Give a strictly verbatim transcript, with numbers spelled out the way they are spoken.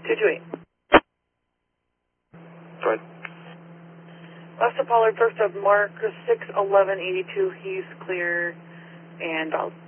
two two eight. Go ahead. Lester Pollard, first of Mark, six eleven eighty-two, he's clear, and I'll